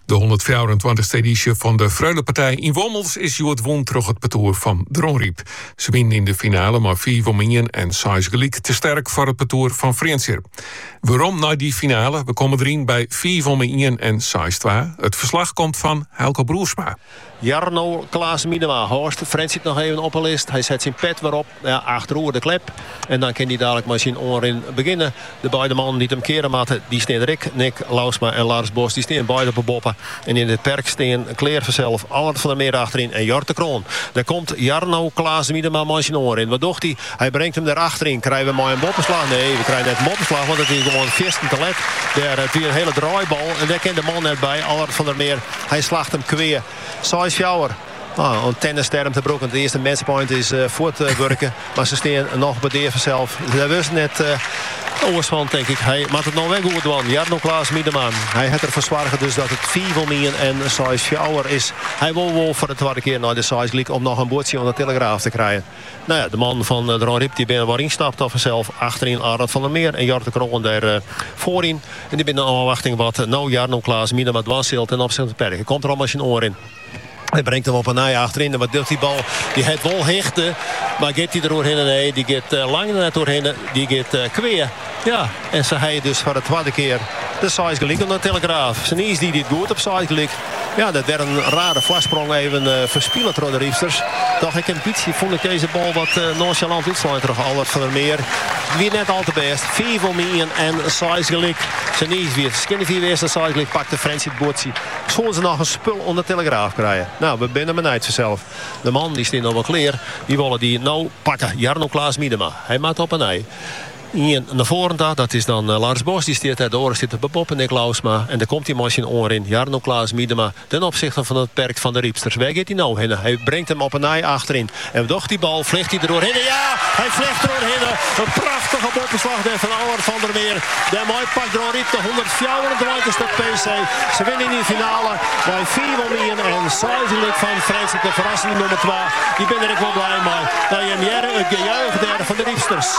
De 124e editie van de Freulepartij in Wommels is Joet won terug het parcours van Dronriep. Ze winnen in de finale, maar 4 wonnen en 6 gelijk te sterk voor het parcours van Friendsir. Waarom na die finale? We komen erin bij 4 wonnen en 6-2. Het verslag komt van Helco Broersma. Jarno Klaas Miedema, Horst Frans zit nog even op een list. Hij zet zijn pet weer op, achterover de klep. En dan kan hij dadelijk maar zijn oren beginnen. De beide mannen die hem keren matten, die staan Rick, Nick Lausma en Lars Bos. Die staan beide op de boppen. En in het perk staan Claire vanzelf, Albert van der Meer achterin en Jort de Kroon. Daar komt Jarno Klaas Miedema maar zijn oren in. Wat doet hij? Hij brengt hem daarachterin. Krijgen we maar een boppenslag? Nee, we krijgen net een boppenslag, want het is gewoon visten te let. Daar is een hele draaibal. En daar kent de man net bij, Albert van der Meer. Hij slacht hem kweer. Fjouwer. Een tennissterm te broeken. De eerste matchpoint is voortwerken. Maar ze staan nog bij de vanzelf. Dat was net oorspant, denk ik. Hij maakt het nou weg goed doen. Jarno Klaas Miedema. Hij heeft ervoor zorgen dus dat het 4 wonnen en 6 fjouwer is. Hij wil wel voor de tweede keer naar de 6 league om nog een bootje aan de Telegraaf te krijgen. Nou ja, de man van de Dronriep die binnen waarin stapt af vanzelf. Achterin Arend van der Meer en Jort de Kroon daar voorin. En die binnen afwachting wat nou Jarno Klaas Miedema dwanselt ten opzichte van het perk. Komt er allemaal zijn oor in. Hij brengt hem op een naai achterin. En wat doet die bal? Die heeft wel hechten. Maar gaat hij er doorheen? Nee, die gaat lang er doorheen. Die gaat kweer. Ja, en ze hij dus voor de tweede keer de size gelijk aan de Telegraaf. Zijn is die dit goed op size gelijk. Ja, dat werd een rare vlasprong even verspielen door de Riefsters. Toch ik een beetje vond ik deze bal wat nonchalant uitslaan terug. Albert van der Meer. Wie net al te best. 4 voor mij en size gelijk. Zijn is weer. Skinny 4 eerste size gelijk. Pakt de Frans het bootje. Zullen ze nog een spul aan de Telegraaf krijgen? Nou, we binnen mijn uit vanzelf. De man die staat nog wel kleer. Die willen die nou pakken. Jarno Klaas Miedema. Hij maakt op een ei. Hier naar voren dat is dan Lars Bos. Die staat daar de oren zitten bij Bob en Nick Lausma. En daar komt die machine oor in. Jarno Klaas Miedema. Ten opzichte van het perk van de Riepsters. Waar gaat hij nou heen? Hij brengt hem op een naai achterin. En doch die bal vliegt hij er doorheen. Ja, hij vliegt er doorheen. Een prachtige boppenslag van Albert van der Meer. De mooi pakt Dronriep de 124ste PC. Ze winnen in de finale bij 4 wonnen en 6 van Frans. De verrassing nummer 2. Die ben er ik wel blij mee. Nou, je hebt het gejuich daar van de Riepsters.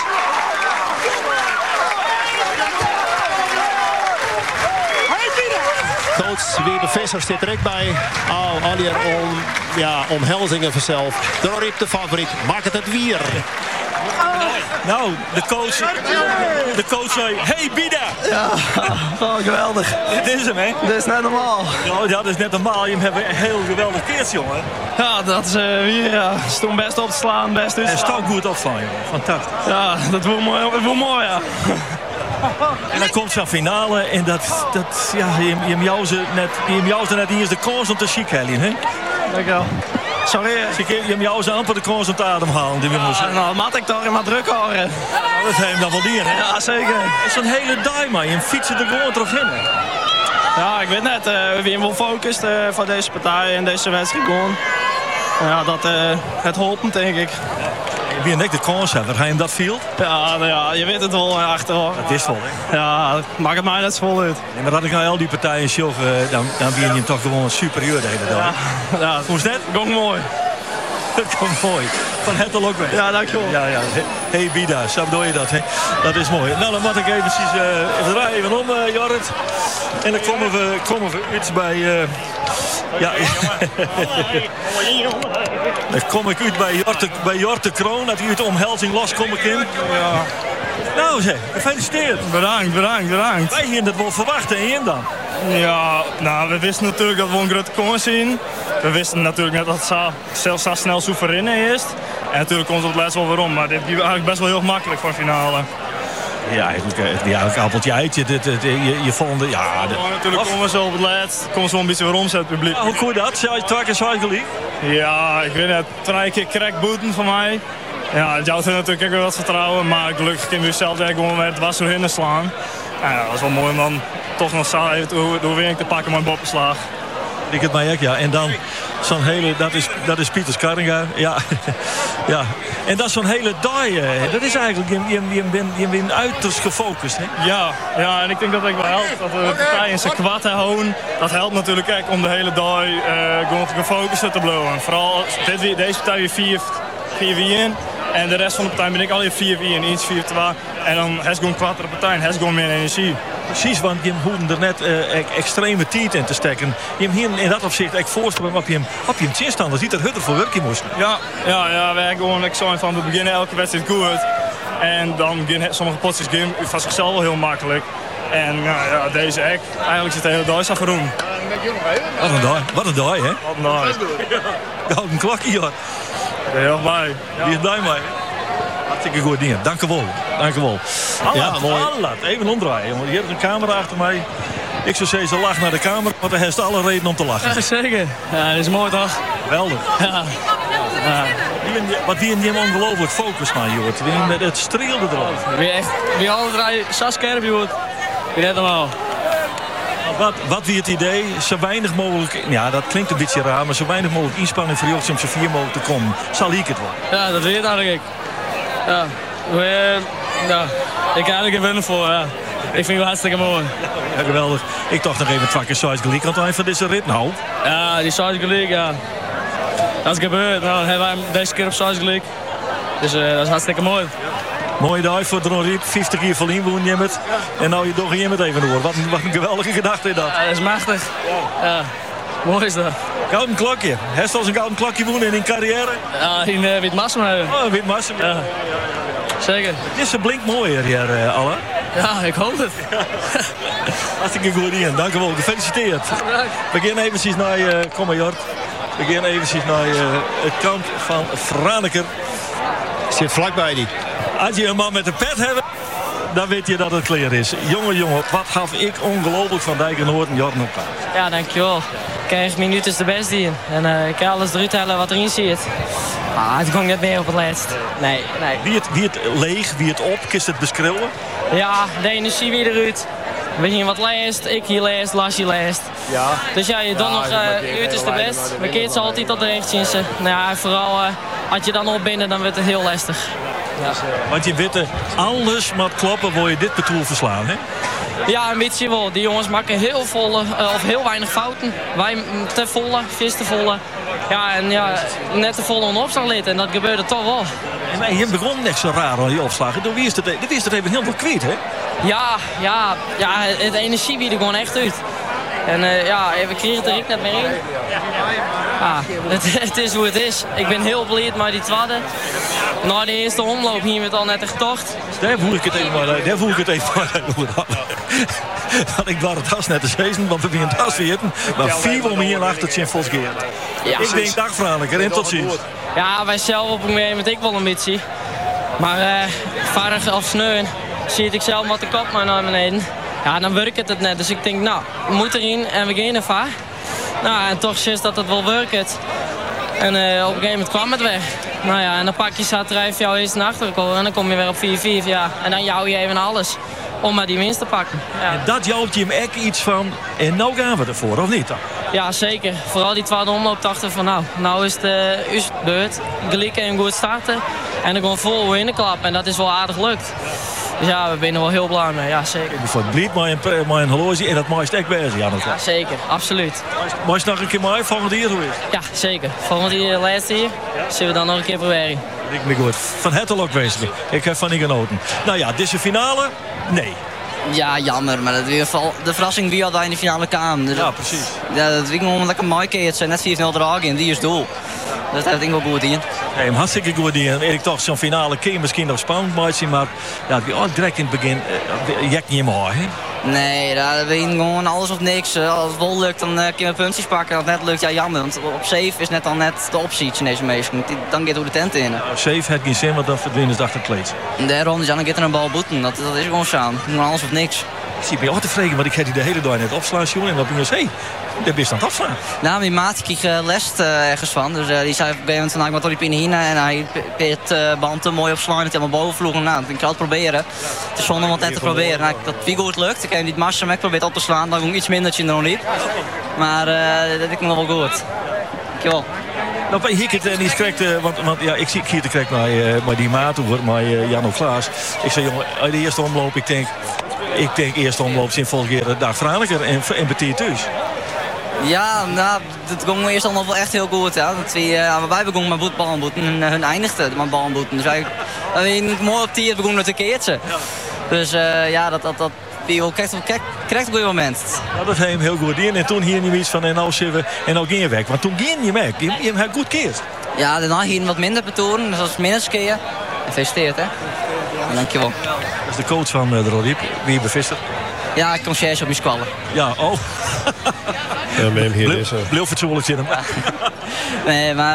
Coach Wiebe Visser zit er ook bij. Alweer omhelzingen vanzelf. Dronriep de favoriet. Maakt het weer. Nou, de coach zei, hey Bida! Ja, geweldig. Dit is hem, hè? Dit is net normaal. Ja, dat is net normaal. Je hebt een heel geweldig keertje, jongen. Ja, dat is weer, ja. Stond best op te slaan, best dus. En stak goed opslaan, jongen. Fantastisch. Ja, dat wordt mooi, ja. En dan komt zo'n finale en je jou ze net eens de kans om te chic halen, hè? Dankjewel. Sorry. Je hebt jou ze amper de kans om te ademhalen. Nou, maat ik toch in mijn druk horen. Dat heeft hem dan wel dier, hè? Ja, zeker. Het is een hele dag, man. Je fietsen er gewoon terug in. Ja, ik weet net. We zijn wel gefocust voor deze partij en deze wedstrijd gewoon. Ja, het holpt, denk ik. Wie net de kans hebben, ga je hem dat viel? Ja, nou ja, je weet het wel achteraf. Dat is wel, hè? Ja, maakt het mij net zo vol uit. Nee, maar dat ik nou al die partijen sjog, dan ben je toch gewoon superieur de hele dag. Ja, hoe is dat? Gong mooi. Dat komt mooi. Van het al ook weg. Ja, dankjewel. Ja. Hey Bida, zo bedoel je dat, hè? Dat is mooi. Nou, dan moet ik eventjes draaien even om, Jorrit. En dan komen we iets bij... ja. Dan kom ik uit bij Jort de Kroon. Dat hij uit de omhelzing los kom ik in. Ja. Nou zeg, gefeliciteerd. Bedankt. Wij hier dat wel verwachten en je dan? Ja, nou, we wisten natuurlijk dat we een grote kans zien. We wisten natuurlijk net dat het zelfs zo snel soeverein is. En natuurlijk komt het les wel weer om. Maar dit is eigenlijk best wel heel makkelijk voor finale. Ja, eigenlijk appeltje eitje. Je vond... Ja, natuurlijk komen we zo op het laatst. Komen we een beetje weer omzetten, het publiek. Hoe kon je dat? Twee keer cycling? Ja, ik weet het. 2 keer crackbooten van mij. Ja, het jouwt natuurlijk ook weer wat vertrouwen. Maar gelukkig kunnen we zelf gewoon weer het was zo heen slaan. Ja, dat was wel mooi om dan toch nog zo even door weer te pakken met een boppenslag. Ik het mij ook, ja. En dan zo'n hele... Dat is Pieter Skarringa. Ja. Ja. En dat is zo'n hele dag. Dat is eigenlijk... Je bent uiterst gefocust, hè? Ja, en ik denk dat het wel helpt. Dat de partij in zijn kwart houden. Dat helpt natuurlijk echt om de hele dag gewoon gefocust te blijven. Vooral deze partij weer 4 in. En de rest van de partij ben ik alleen 4-4 en 1-4-2. En dan heeft gewoon kwart de partij en heeft gewoon meer energie. Precies, want je hoefde er net extreme tijd in te stekken. Je hebt hier in dat opzicht echt voorsprong op je tegenstander. Ziet dat Hutter voor werkje moest. Ja, wij gewoon ik zo van het begin elke wedstrijd goed. En dan beginnen sommige potjes game van zichzelf wel heel makkelijk. En deze ek, eigenlijk zit de hele dag af doen. Wat een dag, hè? Wat een dag. Gouden klokje, joh. Ik ben heel blij. Die is blij mee. Hartstikke goed ding. Dank u wel. Mooi. Even omdraaien, jongen. Hier is een camera achter mij. Ik zou zeggen, ze lachen naar de camera, want hij heeft alle reden om te lachen. Ja, zeker. Ja, dat is mooi toch? Geweldig. Ja. Wat die in die ongelooflijk focus van, joh. Het streelde erop. Wie alle drie zo scherp, joh. Wie net normaal. Wat wie het idee, zo weinig mogelijk, ja dat klinkt een beetje raar, maar zo weinig mogelijk inspanning voor jongens om zo 4 mogelijk te komen. Zal ik het wel? Ja, dat weet eigenlijk. Ja, ik kan eigenlijk winnen voor, ja. Ik vind het wel hartstikke mooi. Ja, geweldig. Ik dacht nog even het vakje Size Gelijk aan het eind van deze rit, nou. Ja, die Size Gelijk, ja. Dat is gebeurd. Nou, hebben wij hem deze keer op Size Gelijk. Dus dat is hartstikke mooi. Mooie dag voor Dron Riep, 50 keer verliezen woon je met. En nou je toch je met even door. Wat een geweldige gedachte is dat. Ja, dat is machtig. Ja, mooi is dat. Gouden klokje. Heeft als een gouden klokje wonen in carrière? Ja, in Witmassum. Oh, Witmassum. Ja. Zeker. Het is een blink mooier hier, Alle. Ja, ik hoop het. Hartstikke goed in. Dank u wel. Gefeliciteerd. We gaan eventjes naar Jort. We gaan eventjes naar het kamp van Franeker. Zit vlakbij die. Als je een man met een pet hebt, dan weet je dat het clear is. Jongen, wat gaf ik ongelooflijk van Dijk en Noord en Jordan op elkaar. Ja, dankjewel. Ik krijg minuten de best in. En ik kan alles eruit halen wat erin zit. Het ging net meer op het laatst. Nee. Wie het leeg, wie het op, kist het beschrillen? Ja, de energie weer eruit. We gingen wat leest, ik hier leest, Lasje leest. Ja. Dus ja, je doet nog uiterst de best. We keert ze altijd tot de rechts. Nou ja, vooral als je dan op binnen, dan wordt het heel lastig. Ja. Want je weet, alles moet kloppen, wil je dit parcours verslaan, hè? Ja, een beetje wel. Die jongens maken heel weinig fouten. Wij te volle, vis te volle. Ja, en ja, net te volle een opslag litten. En dat gebeurde toch wel. En je begon net zo raar aan die opslagen. Dit is het even heel veel kwijt, hè? Ja, het energie wie er gewoon echt uit. En we kregen het er ik net meer in. Het is hoe het is. Ik ben heel blij met die tweede. Na de eerste omloop hier met al net echt tocht. Daar voel ik het even maar. Want ik wou het haast net te zezen, want we zijn het haast vergeten. Maar 4 om hier achter het zijn volksgeheerd. Ja, ik denk dag Franeker en tot ziens. Ja, wij zelf op een gegeven moment ik wel een beetje. Maar varig of sneeuwen zie ik zelf met de kop maar naar beneden. Ja, dan werkt het net. Dus ik denk, nou, we moeten erin en we gaan ervan. Nou, en toch is dat het wel werkt. En op een gegeven moment kwam het weg. Nou ja, en dan pak je zatrijf jou eerst naar achteren en dan kom je weer op 4-4. Ja. En dan jouw je even alles om maar die winst te pakken. Ja. En dat jouwt je hem echt iets van, en nou gaan we ervoor, of niet dan? Ja, zeker. Vooral die tweede omloop dachten van nou is het beurt. Gelijk en goed starten. En dan gewoon vol in de klap. En dat is wel aardig lukt. Dus ja, we zijn er wel heel blij mee. Ja, zeker. Voor het blieb maar een horloge en dat mooiste echt bezig. Ja, zeker. Absoluut. Moest nog een keer mee volgend jaar geweest? Ja, zeker. Volgend jaar, laatste jaar, zullen we dan nog een keer proberen. Ik ben goed. Van het al ook wezenlijk. Ik heb van niet genoten. Nou ja, deze finale? Nee. Ja, jammer, maar de verrassing wie hadden in de finale kwam. Dus ja, precies. Ja, dat vind ik nog lekker mooi keer. Het zijn net 4-0 dragen en die is doel. Dat heb ik wel goed in. Nee, hartstikke goed in. Ik dacht zo'n finale keer misschien nog spannend maar ja, direct in het begin jek niet meer, hè? Nee, we doen gewoon alles of niks. Als het wel lukt, dan kunnen we puntjes pakken. Als het net lukt, ja jammer. Want op safe is net dan net de optie in deze meesten. Dan gaat hoe de tent in. Safe heeft geen zin, want dan verdwijnen ze achter het kleed. En daarom, dan gaat er een bal boeten. Dat is gewoon samen. Gewoon alles of niks. Ik zie me altijd vregen, want ik heb die de hele dag net opslaan, jongen. En dan ben je daar ben je aan het afslaan. Nou, mijn maat kreeg les ergens van. Dus die zei op een gegeven moment van, ik moet door die pin heen. En hij het band mooi opslaan. Dat hij helemaal boven vloog. Nou, ik ga het proberen. Het is zonde om het net te proberen. Nou, dat wie goed lukt. Ik heb niet massa, maar ik probeer het op te slaan. Dan ging iets minder er nog niet. Maar dat ik nog wel goed. Dankjewel. Nou, bij Hickert en die correct, want ja, ik zie hier te correct naar die maat over, maar Jan Klaas. Ik zei, jongen, uit de eerste omloop, ik denk eerste omloop zijn volgende keer dag Franeker en Betier thuis. Ja, nou, het ging eerst allemaal wel echt heel goed. Ja. Wij begonnen met ballenboeten en hun eindigden met ballenboeten. Dus eigenlijk mooi op die begonnen te keertsen. Ja. Dus dat krijgt op dit moment. Nou, dat heeft hem heel goed in. En toen hier niet iets van en nou zitten we en nou ging je weg. Want toen ging je weg. Je hebt goed keert. Ja, daarna hier wat minder betonen. Dus dat is minder skiën. Gefeliciteerd, hè. Ja, dankjewel. Dat is de coach van de Ronriep. Wie je bevestigt? Ja, ik conciërge op mijn squallen. Ja, oh. Blijf vertrouwelijk zitten. Nee, maar...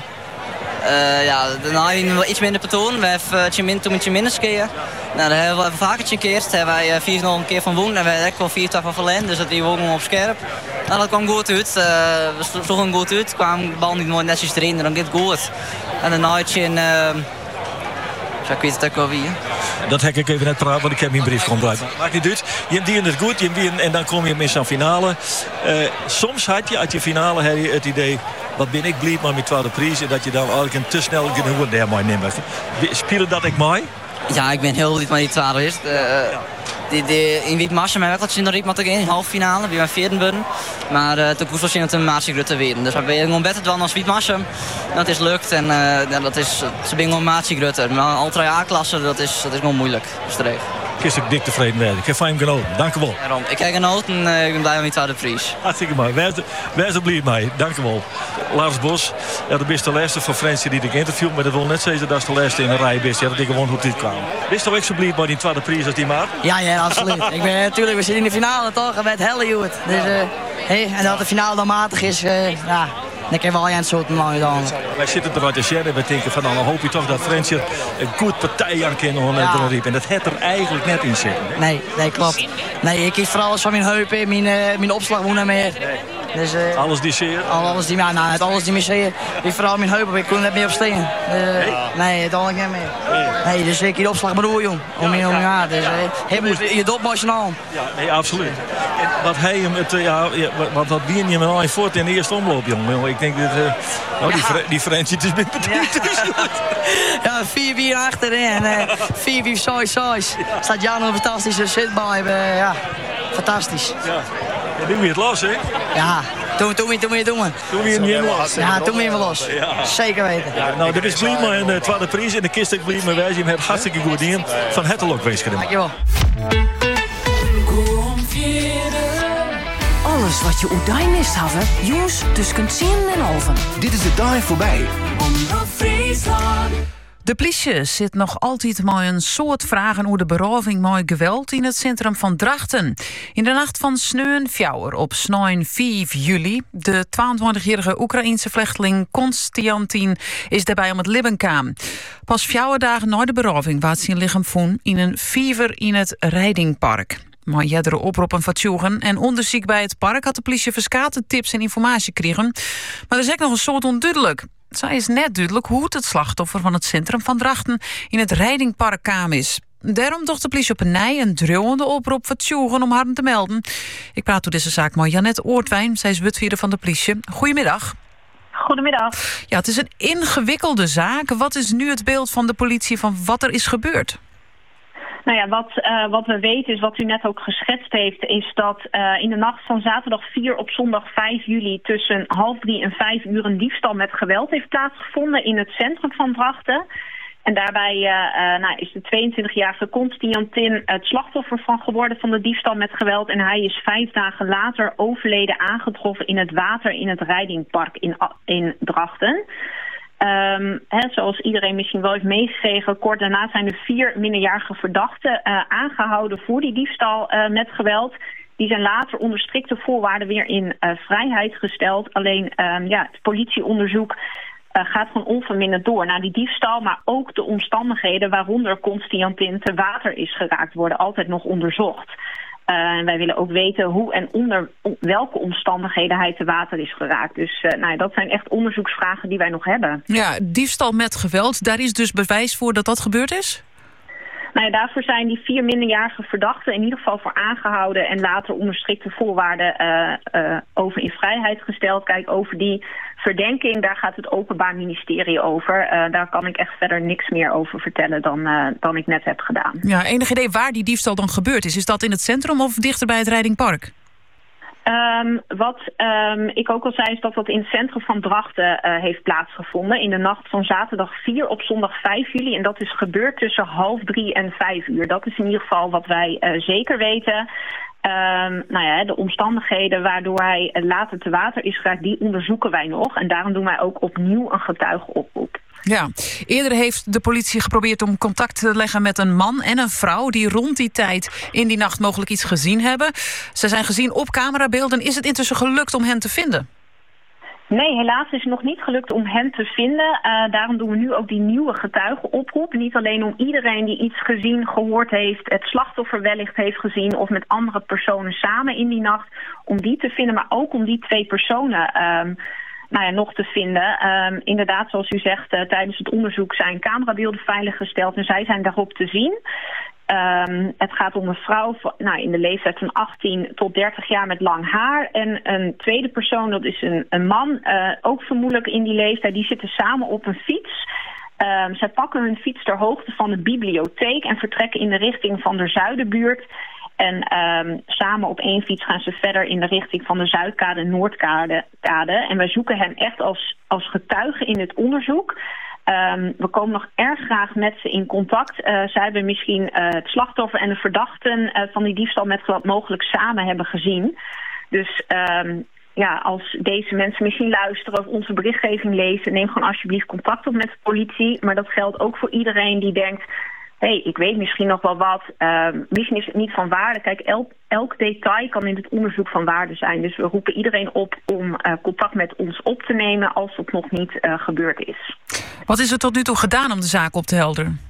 daarna hebben we iets minder betonen. We hebben toen ietsje minder skiën. Nou, daar hebben we even vaker gekeerd. Hebben wij 4 nog een keer van woen. En we hebben wel 4 van verlend. Dus dat die wonen op scherp. Nou, dat kwam goed uit. We sloegen goed uit. Kwam de bal niet mooi netjes erin. En dan gaat het goed. En daarna ietsje in... ik weet het ook wel wie. Dat heb ik even net praten, want ik heb mijn brief gebruikt. Maakt niet uit. Je hebt het goed en dan kom je in zo'n finale. Soms had je uit je finale het idee... wat ben ik blij met mijn tweede prijs... en dat je dan eigenlijk een te snel genoeg daar mooi neemt. Spelen dat ik mooi? Ja, ik ben heel blij met die tweede is. In Witmarsum hebben we dat in de Riep in halve finale. We hebben 4e budden. Maar toen koest we een Maartje Rutte winnen. Dus we hebben gewoon beter dan als Witmarsum. Dat is lukt en ze ben gewoon Maartje Rutte. Maar ultra A-klasse, dat is gewoon moeilijk. Ik ben dik tevreden met. Ik heb van hem genoten. Dank u wel. Ik heb genoten en ik ben blij met die tweede prijs. Hartstikke mooi. Wees er blij mee. Dank u wel. Lars Bos, de beste lijster van Fransie die ik interview. Maar dat wil net zeggen dat is de lijster in de rij best. Ja, dat ik gewoon hoe dit kwam. Wist toch ook zo blij bij die tweede prijs als die maat? Ja, absoluut. Ik ben natuurlijk, we zitten in de finale toch? En met helle goed. Dus, en dat de finale dan matig is, dan kan je wel een soort mooie dan. Wij zitten eruit te share en we denken van dan hoop je toch dat Fransie een goed partij aan kan riep. En dat het er eigenlijk net in zitten. Nee, klopt. Nee, ik kies voor alles van mijn heupen, mijn opslag moet naar meer. Dus, alles die zeer? Alles die me zeer. Ik vooral mijn heupen, ik kon net meer op steen. Nee, dat ik niet meer. Nee, dus ik hier opslag bedoel, jong. Om je haar. Dus je dopmosje aan. Ja, nee, absoluut. En wat hij hem wat wie je me al voort in de eerste omloop, jong. Ik denk dat die Fransie is met bedoeld. Ja, 4-4 achterin en 4-4-6-6. Staat Jan een fantastische zitbal hebben. Ja, fantastisch. Ja. En nu weer het los, hè? Ja, toen weer hem los. Ja, toen weer los. Ja. Zeker weten. Ja, nou, dit is blij maar een tweede prijs in de kist. Ik blij maar wij. Je hebt hartstikke goed in. Van het ook wees gedaan. Dankjewel. Alles wat je oerdij mist hebben, jongens, tussen 10 en 11. Dit is de dag voorbij. De politie zit nog altijd met een soort vragen over de beroving met geweld in het centrum van Drachten. In de nacht van sneun fjouwer op 5 juli. De 22-jarige Oekraïense vluchteling Konstantin is daarbij om het leven kwam. Pas 4 dagen na de beroving werd zijn lichaam gevonden in een vijver in het Rijdingpark. Maar jerdere oproepen van tjoegen en onderzoek bij het park had de politie verskate tips en informatie gekregen. Maar er is ook nog een soort onduidelijk. Zij is net duidelijk hoe het slachtoffer van het centrum van Drachten in het Rijdingpark kwam is. Daarom docht de politie op een een dreuwende oproep van tjoegen om haar te melden. Ik praat door deze zaak met Janette Oortwijn, zij is wetvierde van de politie. Goedemiddag. Goedemiddag. Ja, het is een ingewikkelde zaak. Wat is nu het beeld van de politie van wat er is gebeurd? Nou ja, wat we weten is, wat u net ook geschetst heeft, is dat in de nacht van zaterdag 4 op zondag 5 juli tussen 2:30 en 5 uur een diefstal met geweld heeft plaatsgevonden in het centrum van Drachten. En daarbij is de 22-jarige Konstantin het slachtoffer van geworden van de diefstal met geweld. En hij is 5 dagen later overleden aangetroffen in het water in het Rijdingpark in Drachten. Zoals iedereen misschien wel heeft meegekregen, kort daarna zijn er 4 minderjarige verdachten aangehouden voor die diefstal met geweld. Die zijn later onder strikte voorwaarden weer in vrijheid gesteld. Alleen het politieonderzoek gaat gewoon onverminderd door naar die diefstal, maar ook de omstandigheden waaronder Konstantin te water is geraakt worden altijd nog onderzocht. En wij willen ook weten hoe en onder welke omstandigheden hij te water is geraakt. Dus dat zijn echt onderzoeksvragen die wij nog hebben. Ja, diefstal met geweld, daar is dus bewijs voor dat dat gebeurd is? Nou ja, daarvoor zijn die 4 minderjarige verdachten in ieder geval voor aangehouden en later onder strikte voorwaarden over in vrijheid gesteld. Kijk, over die verdenking, daar gaat het Openbaar Ministerie over. Daar kan ik echt verder niks meer over vertellen dan ik net heb gedaan. Ja, enig idee waar die diefstal dan gebeurd is? Is dat in het centrum of dichter bij het Rijdingpark? Wat ik ook al zei is dat dat in het centrum van Drachten heeft plaatsgevonden. In de nacht van zaterdag 4 op zondag 5 juli. En dat is gebeurd tussen 2:30 en 5 uur. Dat is in ieder geval wat wij zeker weten. De omstandigheden waardoor hij later te water is geraakt, die onderzoeken wij nog. En daarom doen wij ook opnieuw een getuigenoproep. Ja, eerder heeft de politie geprobeerd om contact te leggen met een man en een vrouw die rond die tijd in die nacht mogelijk iets gezien hebben. Ze zijn gezien op camerabeelden. Is het intussen gelukt om hen te vinden? Nee, helaas is het nog niet gelukt om hen te vinden. Daarom doen we nu ook die nieuwe getuigenoproep. Niet alleen om iedereen die iets gezien, gehoord heeft, het slachtoffer wellicht heeft gezien of met andere personen samen in die nacht, om die te vinden, maar ook om die 2 personen nog te vinden. Inderdaad, zoals u zegt, tijdens het onderzoek zijn camerabeelden veiliggesteld en zij zijn daarop te zien. Het gaat om een vrouw in de leeftijd van 18 tot 30 jaar met lang haar. En een tweede persoon, dat is een man, ook vermoedelijk in die leeftijd. Die zitten samen op een fiets. Zij pakken hun fiets ter hoogte van de bibliotheek en vertrekken in de richting van de Zuiderbuurt. En samen op 1 fiets gaan ze verder in de richting van de Zuidkade en Noordkade. En wij zoeken hen echt als getuige in het onderzoek. We komen nog erg graag met ze in contact. Zij hebben misschien het slachtoffer en de verdachten van die diefstal met geweld mogelijk samen hebben gezien. Dus als deze mensen misschien luisteren of onze berichtgeving lezen, neem gewoon alsjeblieft contact op met de politie. Maar dat geldt ook voor iedereen die denkt, ik weet misschien nog wel wat. Misschien is het niet van waarde. Kijk, elk detail kan in het onderzoek van waarde zijn. Dus we roepen iedereen op om contact met ons op te nemen als het nog niet gebeurd is. Wat is er tot nu toe gedaan om de zaak op te helderen?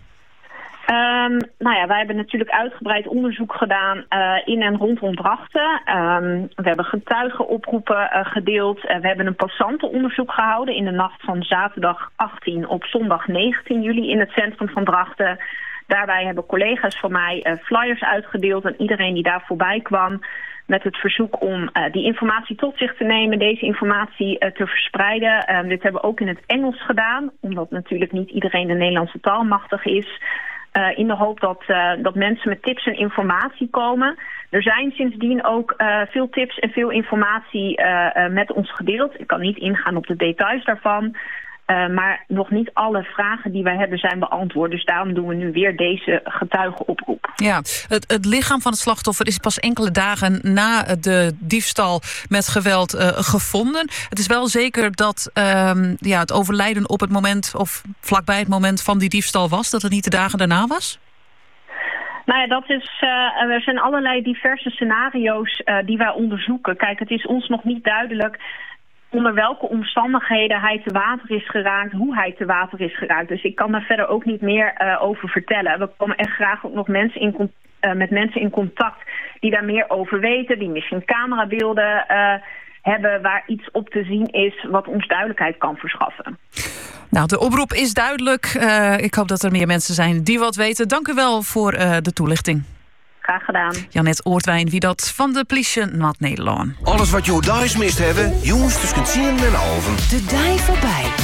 Wij hebben natuurlijk uitgebreid onderzoek gedaan in en rondom Drachten. We hebben getuigenoproepen gedeeld. We hebben een passantenonderzoek gehouden in de nacht van zaterdag 18 op zondag 19 juli in het centrum van Drachten. Daarbij hebben collega's van mij flyers uitgedeeld aan iedereen die daar voorbij kwam, met het verzoek om die informatie tot zich te nemen, deze informatie te verspreiden. Dit hebben we ook in het Engels gedaan, omdat natuurlijk niet iedereen de Nederlandse taal machtig is. In de hoop dat mensen met tips en informatie komen. Er zijn sindsdien ook veel tips en veel informatie met ons gedeeld. Ik kan niet ingaan op de details daarvan. Maar nog niet alle vragen die wij hebben zijn beantwoord. Dus daarom doen we nu weer deze getuigenoproep. Ja, het lichaam van het slachtoffer is pas enkele dagen na de diefstal met geweld gevonden. Het is wel zeker dat het overlijden op het moment of vlakbij het moment van die diefstal was. Dat het niet de dagen daarna was? Nou ja, er zijn allerlei diverse scenario's die wij onderzoeken. Kijk, het is ons nog niet duidelijk onder welke omstandigheden hij te water is geraakt, hoe hij te water is geraakt. Dus ik kan daar verder ook niet meer over vertellen. We komen echt graag ook nog met mensen in contact die daar meer over weten, die misschien camerabeelden hebben waar iets op te zien is wat ons duidelijkheid kan verschaffen. Nou, de oproep is duidelijk. Ik hoop dat er meer mensen zijn die wat weten. Dank u wel voor de toelichting. Graag gedaan. Janet Oortwijn, wie dat van de politie Noord-Nederland. Alles wat je thuis mist hebben, jongens tussen 10 en 11. De dij voorbij.